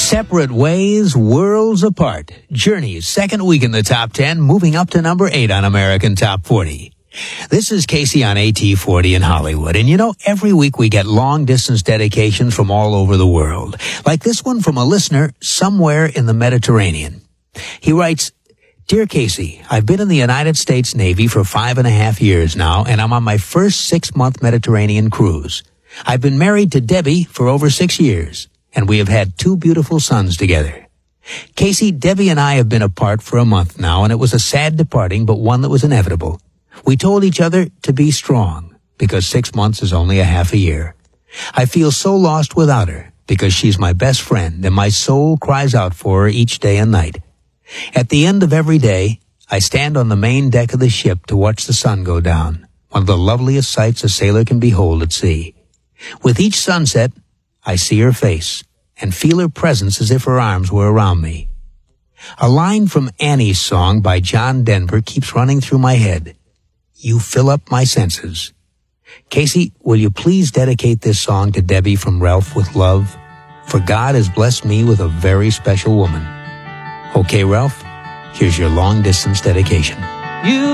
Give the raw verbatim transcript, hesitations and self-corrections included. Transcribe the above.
Separate ways, worlds apart. Journey's second week in the top ten, moving up to number eight on American Top forty. This is Casey on A T forty in Hollywood. And you know, every week we get long-distance dedications from all over the world. Like this one from a listener somewhere in the Mediterranean. He writes, Dear Casey, I've been in the United States Navy for five and a half years now, and I'm on my first six-month Mediterranean cruise. I've been married to Debbie for over six years. And we have had two beautiful sons together. Casey, Debbie and I have been apart for a month now, and it was a sad departing, but one that was inevitable. We told each other to be strong, because six months is only a half a year. I feel so lost without her, because she's my best friend, and my soul cries out for her each day and night. At the end of every day, I stand on the main deck of the ship to watch the sun go down, one of the loveliest sights a sailor can behold at sea. With each sunset, I see her face and feel her presence as if her arms were around me. A line from Annie's song by John Denver keeps running through my head. You fill up my senses. Casey, will you please dedicate this song to Debbie from Ralph with love? For God has blessed me with a very special woman. Okay, Ralph, here's your long-distance dedication. You